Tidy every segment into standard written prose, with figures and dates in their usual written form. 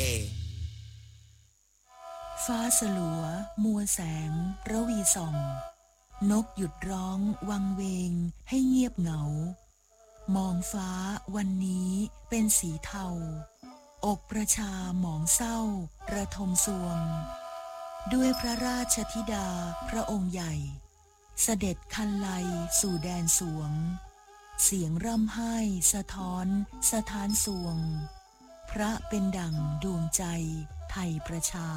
ฟ้าสลัวมัวแสงระวีส่องนกหยุดร้องวังเวงให้เงียบเหงามองฟ้าวันนี้เป็นสีเทาอกประชาหมองเศร้าระทมสวงด้วยพระราชธิดาพระองค์ใหญ่เสด็จคันไลสู่แดนสวงเสียงร่ำไห้สะท้อนสถานสวงพระเป็นดั่งดวงใจไทยประชา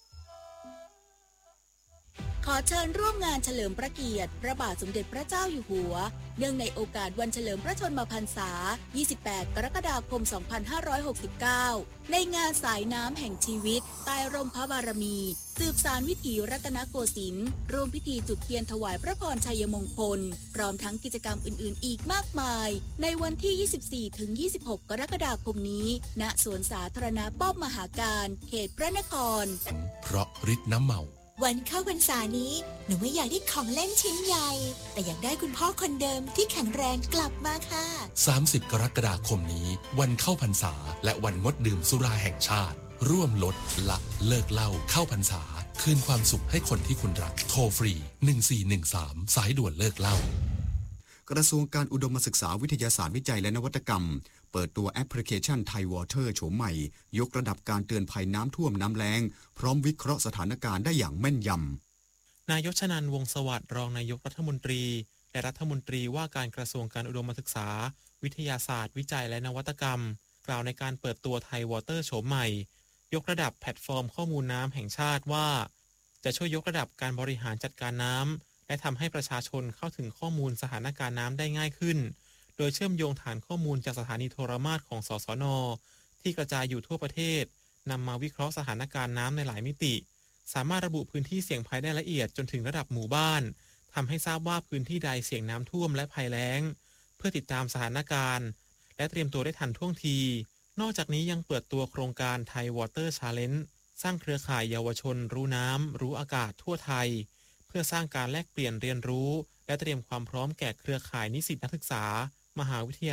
ขอเชิญร่วมงานเฉลิมพระเกียรติพระบาทสมเด็จพระเจ้าอยู่หัวเนื่องในโอกาสวันเฉลิมพระชนมพรรษา 28 กรกฎาคม 2569 ในงานสายน้ำแห่งชีวิตใต้ร่มพระบารมีสืบสานวิถีรัตนโกสินทร์ร่วมพิธีจุดเทียนถวายพระพรชัยมงคลพร้อมทั้งกิจกรรมอื่นๆอีกมากมายในวันที่ 24-26 กรกฎาคมนี้ณสวนสาธารณะป้อมมหาการเขตพระนครเพราะฤทธิ์น้ำเมาวันเข้าพรรษานี้หนูไม่อยากได้ของเล่นชิ้นใหญ่แต่อยากได้คุณพ่อคนเดิมที่แข็งแรงกลับมาค่ะ 30 กรกฎาคมนี้วันเข้าพรรษาและวันงดดื่มสุราแห่งชาติร่วมลดละเลิกเหล้าเข้าพรรษาคืนความสุขให้คนที่คุณรักโทรฟรี1413สายด่วนเลิกเหล้ากระทรวงการอุดมศึกษาวิทยาศาสตร์วิจัยและนวัตกรรมเปิดตัวแอปพลิเคชันไทยวอเตอร์โฉมใหม่ยกระดับการเตือนภัยน้ำท่วมน้ำแล้งพร้อมวิเคราะห์สถานการณ์ได้อย่างแม่นยำนายกชนันท์ วงศ์สวัสดิ์รองนายกรัฐมนตรีและรัฐมนตรีว่าการกระทรวงการอุดมศึกษาวิทยาศาสตร์วิจัยและนวัตกรรมกล่าวในการเปิดตัวไทยวอเตอร์โฉมใหม่ยกระดับแพลตฟอร์มข้อมูลน้ำแห่งชาติว่าจะช่วยยกระดับการบริหารจัดการน้ำและทำให้ประชาชนเข้าถึงข้อมูลสถานการณ์น้ำได้ง่ายขึ้นโดยเชื่อมโยงฐานข้อมูลจากสถานีโทรมาศของสสน.ที่กระจายอยู่ทั่วประเทศนำมาวิเคราะห์สถานการณ์น้ำในหลายมิติสามารถระบุพื้นที่เสี่ยงภัยได้ละเอียดจนถึงระดับหมู่บ้านทำให้ทราบว่าพื้นที่ใดเสี่ยงน้ำท่วมและภัยแล้งเพื่อติดตามสถานการณ์และเตรียมตัวได้ทันท่วงทีนอกจากนี้ยังเปิดตัวโครงการไทยวอเตอร์ชาเลนจ์สร้างเครือข่ายเยาวชนรู้น้ำรู้อากาศทั่วไทยเพื่อสร้างการแลกเปลี่ยนเรียนรู้และเตรียมความพร้อมแก่เครือข่ายนิสิตนักศึกษามหาวิทยา